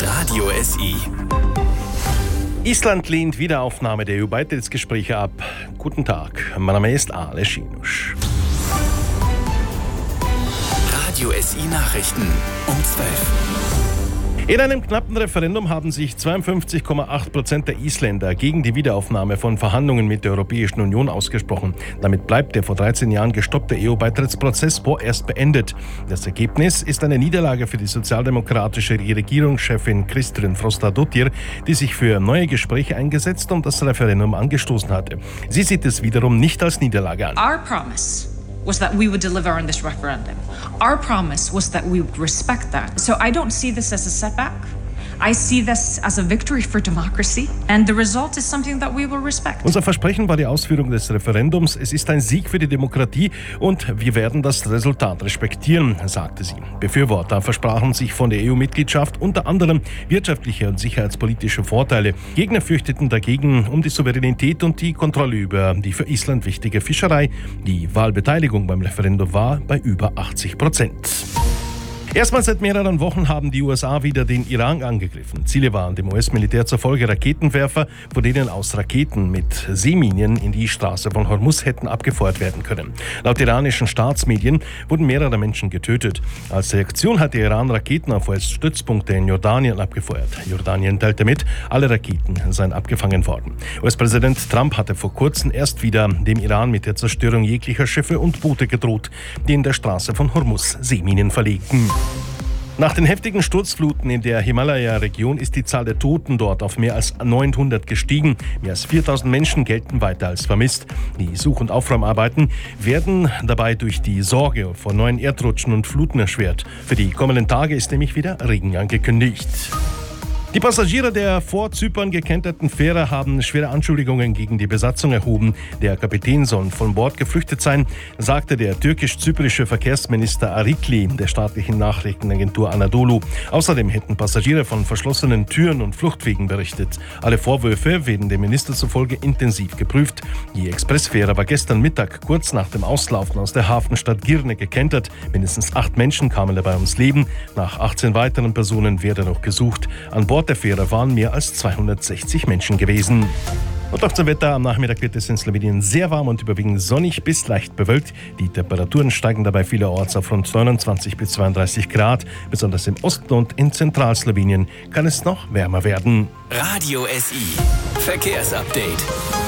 Radio SI. Island lehnt Wiederaufnahme der EU-Beitrittsgespräche ab. Guten Tag, mein Name ist Ale Schinusch. Radio SI Nachrichten um 12. In einem knappen Referendum haben sich 52,8% der Isländer gegen die Wiederaufnahme von Verhandlungen mit der Europäischen Union ausgesprochen. Damit bleibt der vor 13 Jahren gestoppte EU-Beitrittsprozess vorerst beendet. Das Ergebnis ist eine Niederlage für die sozialdemokratische Regierungschefin Kristrún Frostadóttir, die sich für neue Gespräche eingesetzt und das Referendum angestoßen hatte. Sie sieht es wiederum nicht als Niederlage an. Our promise was that we would deliver on this referendum. Our promise was that we would respect that. So I don't see this as a setback. I see this as a victory for democracy, and the result is something that we will respect. Unser Versprechen war die Ausführung des Referendums. Es ist ein Sieg für die Demokratie und wir werden das Resultat respektieren, sagte sie. Befürworter versprachen sich von der EU-Mitgliedschaft unter anderem wirtschaftliche und sicherheitspolitische Vorteile. Gegner fürchteten dagegen um die Souveränität und die Kontrolle über die für Island wichtige Fischerei. Die Wahlbeteiligung beim Referendum war bei über 80%. Erstmals seit mehreren Wochen haben die USA wieder den Iran angegriffen. Ziele waren dem US-Militär zufolge Raketenwerfer, von denen aus Raketen mit Seeminen in die Straße von Hormuz hätten abgefeuert werden können. Laut iranischen Staatsmedien wurden mehrere Menschen getötet. Als Reaktion hat der Iran Raketen auf US-Stützpunkte in Jordanien abgefeuert. Jordanien teilte mit, alle Raketen seien abgefangen worden. US-Präsident Trump hatte vor kurzem erst wieder dem Iran mit der Zerstörung jeglicher Schiffe und Boote gedroht, die in der Straße von Hormuz Seeminen verlegten. Nach den heftigen Sturzfluten in der Himalaya-Region ist die Zahl der Toten dort auf mehr als 900 gestiegen. Mehr als 4000 Menschen gelten weiter als vermisst. Die Such- und Aufräumarbeiten werden dabei durch die Sorge vor neuen Erdrutschen und Fluten erschwert. Für die kommenden Tage ist nämlich wieder Regen angekündigt. Die Passagiere der vor Zypern gekenterten Fähre haben schwere Anschuldigungen gegen die Besatzung erhoben. Der Kapitän soll von Bord geflüchtet sein, sagte der türkisch-zyprische Verkehrsminister Arikli der staatlichen Nachrichtenagentur Anadolu. Außerdem hätten Passagiere von verschlossenen Türen und Fluchtwegen berichtet. Alle Vorwürfe werden dem Minister zufolge intensiv geprüft. Die Expressfähre war gestern Mittag kurz nach dem Auslaufen aus der Hafenstadt Girne gekentert. Mindestens 8 Menschen kamen dabei ums Leben. Nach 18 weiteren Personen werde noch gesucht. An Bord der Fähre waren mehr als 260 Menschen gewesen. Und auch zum Wetter. Am Nachmittag wird es in Slowenien sehr warm und überwiegend sonnig bis leicht bewölkt. Die Temperaturen steigen dabei vielerorts auf rund 29 bis 32 Grad. Besonders im Osten und in Zentralslowenien kann es noch wärmer werden. Radio SI Verkehrsupdate.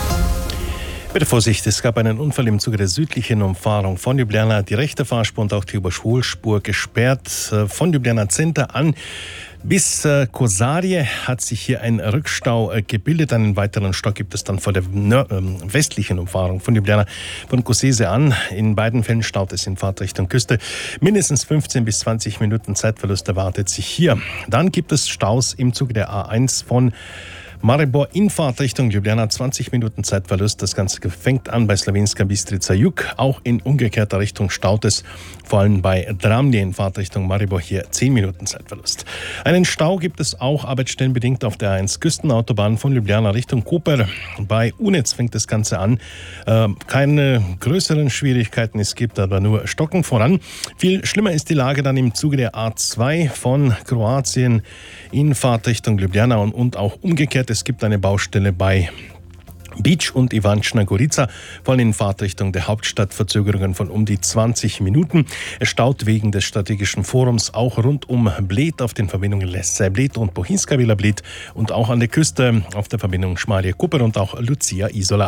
Bitte Vorsicht, es gab einen Unfall im Zuge der südlichen Umfahrung von Ljubljana. Die rechte Fahrspur und auch die Überholspur gesperrt. Von Ljubljana Center an bis Kosarie hat sich hier ein Rückstau gebildet. Einen weiteren Stau gibt es dann vor der westlichen Umfahrung von Ljubljana von Kosese an. In beiden Fällen staut es in Fahrtrichtung Küste. Mindestens 15 bis 20 Minuten Zeitverlust erwartet sich hier. Dann gibt es Staus im Zuge der A1 von Maribor in Fahrtrichtung Ljubljana, 20 Minuten Zeitverlust. Das Ganze fängt an bei Slovenska Bistrica Jug. Auch in umgekehrter Richtung staut es, vor allem bei Dramlje in Fahrtrichtung Maribor hier 10 Minuten Zeitverlust. Einen Stau gibt es auch arbeitsstellenbedingt auf der A1 Küstenautobahn von Ljubljana Richtung Koper. Bei Unetz fängt das Ganze an. Keine größeren Schwierigkeiten, es gibt aber nur Stocken voran. Viel schlimmer ist die Lage dann im Zuge der A2 von Kroatien in Fahrtrichtung Ljubljana und auch umgekehrt. Es gibt eine Baustelle bei Beach und Ivančna Gorica, vor allem in Fahrtrichtung der Hauptstadt, Verzögerungen von um die 20 Minuten. Es staut wegen des strategischen Forums auch rund um Bled auf den Verbindungen Lesce Bled und Bohinjska Vila Bled und auch an der Küste auf der Verbindung Šmarje Koper und auch Lucia Isola.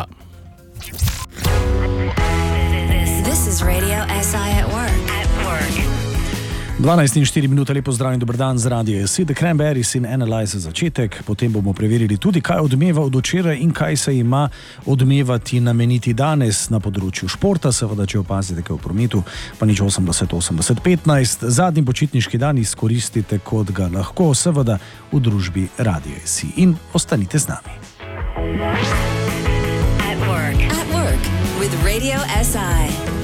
This is Radio SI at work. 12:04, lepo zdrav in dober dan z Radio SI, The Cranberries in Analyze za začetek, potem bomo preverili tudi, kaj odmeva od včeraj in kaj se ima odmevati nameniti danes na področju športa, seveda, če opazite, kaj v prometu, pa nič 80-80-15, zadnji počitniški dan izkoristite, kot ga lahko, seveda, v družbi Radio SI in ostanite z nami. At work with Radio SI.